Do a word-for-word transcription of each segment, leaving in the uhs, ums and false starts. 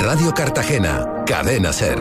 Radio Cartagena, Cadena Ser.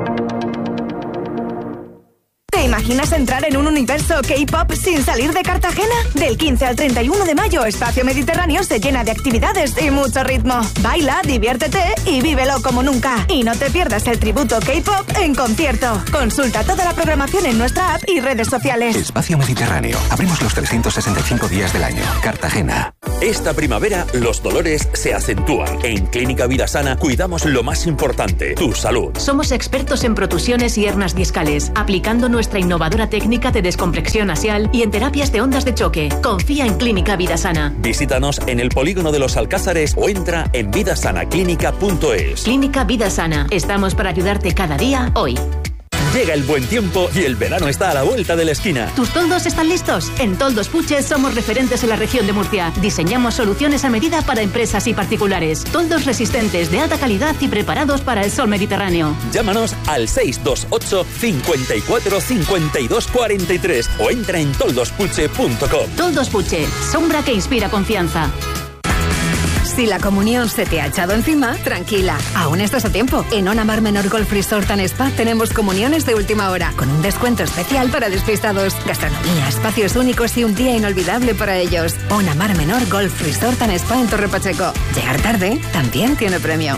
¿Te imaginas entrar en un universo K-pop sin salir de Cartagena? Del quince al treinta y uno de mayo, Espacio Mediterráneo se llena de actividades y mucho ritmo. Baila, diviértete y vívelo como nunca. Y no te pierdas el tributo K-pop en concierto. Consulta toda la programación en nuestra app y redes sociales. Espacio Mediterráneo. Abrimos los trescientos sesenta y cinco días del año. Cartagena. Esta primavera, los dolores se acentúan. En Clínica Vida Sana cuidamos lo más importante, tu salud. Somos expertos en protusiones y hernias discales, aplicando nuestra innovadora técnica de descompresión axial y en terapias de ondas de choque. Confía en Clínica Vida Sana. Visítanos en el Polígono de los Alcázares o entra en vidasanaclínica punto es. Clínica Vida Sana. Estamos para ayudarte cada día, hoy. Llega el buen tiempo y el verano está a la vuelta de la esquina. ¿Tus toldos están listos? En Toldos Puche somos referentes en la región de Murcia. Diseñamos soluciones a medida para empresas y particulares. Toldos resistentes, de alta calidad y preparados para el sol mediterráneo. Llámanos al seis dos ocho, cincuenta y cuatro, cincuenta y dos, cuarenta y tres o entra en toldos puche punto com. Toldos Puche, sombra que inspira confianza. Si la comunión se te ha echado encima, tranquila, aún estás a tiempo. En Ona Mar Menor Golf Resort and Spa tenemos comuniones de última hora, con un descuento especial para despistados. Gastronomía, espacios únicos y un día inolvidable para ellos. Ona Mar Menor Golf Resort and Spa en Torre Pacheco. Llegar tarde también tiene premio.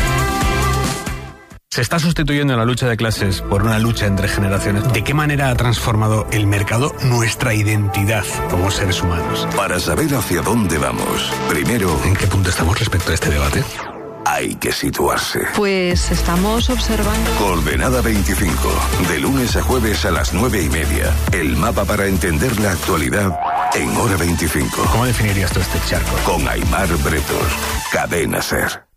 Se está sustituyendo la lucha de clases por una lucha entre generaciones. ¿De qué manera ha transformado el mercado nuestra identidad como seres humanos? Para saber hacia dónde vamos, primero... ¿En qué punto estamos respecto a este debate? Hay que situarse. Pues estamos observando... Coordenada veinticinco, de lunes a jueves a las nueve y media. El mapa para entender la actualidad en Hora veinticinco. ¿Cómo definirías tú este charco? Con Aimar Bretos, Cadena Ser.